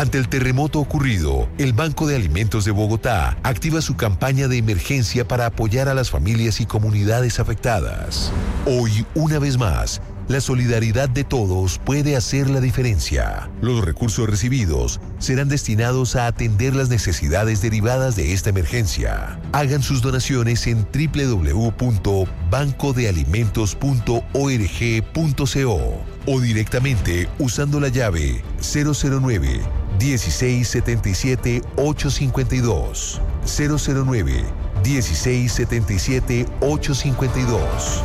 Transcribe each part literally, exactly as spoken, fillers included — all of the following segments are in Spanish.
Ante el terremoto ocurrido, el Banco de Alimentos de Bogotá activa su campaña de emergencia para apoyar a las familias y comunidades afectadas. Hoy, una vez más, la solidaridad de todos puede hacer la diferencia. Los recursos recibidos serán destinados a atender las necesidades derivadas de esta emergencia. Hagan sus donaciones en doble u doble u doble u punto banco de alimentos punto org punto co o directamente usando la llave cero cero nueve, dieciséis setenta y siete, ochocientos cincuenta y dos. cero cero nueve, dieciséis setenta y siete, ochocientos cincuenta y dos.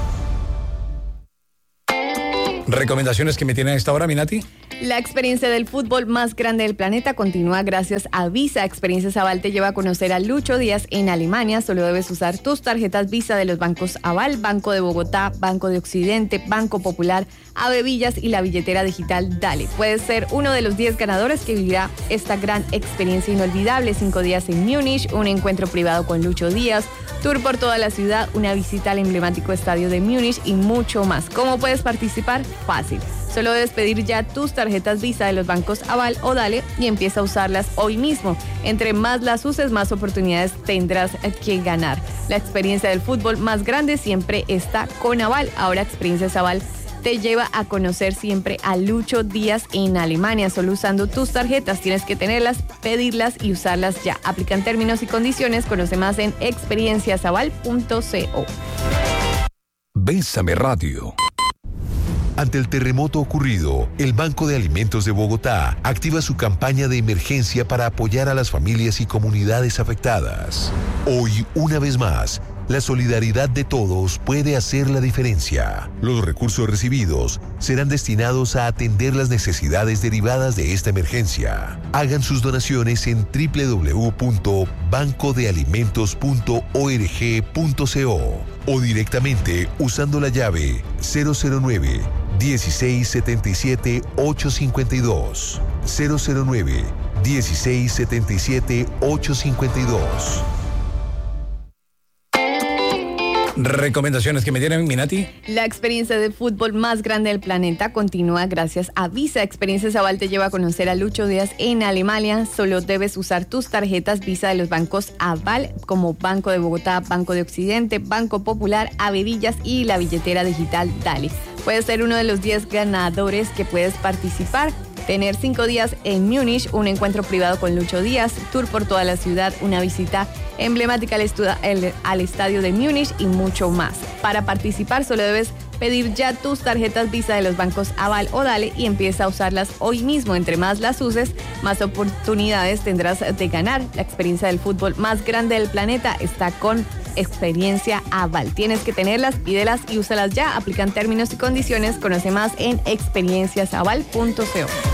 ¿Recomendaciones que me tienen a esta hora, Minati? La experiencia del fútbol más grande del planeta continúa gracias a Visa. Experiencias Aval te lleva a conocer a Lucho Díaz en Alemania. Solo debes usar tus tarjetas Visa de los bancos Aval, Banco de Bogotá, Banco de Occidente, Banco Popular, Ave Villas y la billetera digital Dale. Puedes ser uno de los diez ganadores que vivirá esta gran experiencia inolvidable. Cinco días en Múnich, un encuentro privado con Lucho Díaz, tour por toda la ciudad, una visita al emblemático estadio de Múnich y mucho más. ¿Cómo puedes participar? Fácil. Solo debes pedir ya tus tarjetas Visa de los bancos Aval o Dale y empieza a usarlas hoy mismo. Entre más las uses, más oportunidades tendrás que ganar. La experiencia del fútbol más grande siempre está con Aval. Ahora Experiencias Aval te lleva a conocer siempre a Lucho Díaz en Alemania. Solo usando tus tarjetas, tienes que tenerlas, pedirlas y usarlas ya. Aplican términos y condiciones. Conoce más en experiencias aval punto co. Bésame Radio. Ante el terremoto ocurrido, el Banco de Alimentos de Bogotá activa su campaña de emergencia para apoyar a las familias y comunidades afectadas. Hoy, una vez más, la solidaridad de todos puede hacer la diferencia. Los recursos recibidos serán destinados a atender las necesidades derivadas de esta emergencia. Hagan sus donaciones en doble u doble u doble u punto banco de alimentos punto org punto co o directamente usando la llave cero cero nueve, dieciséis setenta y siete, ochocientos cincuenta y dos. cero cero nueve, dieciséis setenta y siete, ochocientos cincuenta y dos. ¿Recomendaciones que me tienen, Minati? La experiencia de fútbol más grande del planeta continúa gracias a Visa. Experiencias Aval te lleva a conocer a Lucho Díaz en Alemania. Solo debes usar tus tarjetas Visa de los bancos Aval, como Banco de Bogotá, Banco de Occidente, Banco Popular, Ave Villas y la billetera digital Dale. Puedes ser uno de los diez ganadores que puedes participar. Tener cinco días en Múnich, un encuentro privado con Lucho Díaz, tour por toda la ciudad, una visita emblemática al, estu- el, al estadio de Múnich y mucho más. Para participar solo debes pedir ya tus tarjetas Visa de los bancos Aval o Dale y empieza a usarlas hoy mismo. Entre más las uses, más oportunidades tendrás de ganar. La experiencia del fútbol más grande del planeta está con Experiencia Aval. Tienes que tenerlas, pídelas y úsalas ya. Aplican términos y condiciones. Conoce más en experiencias aval punto co.